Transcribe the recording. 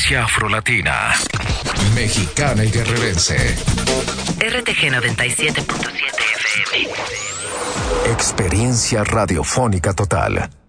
Frecuencia afrolatina. Mexicana y guerrerense. RTG 97.7 FM. Experiencia radiofónica total.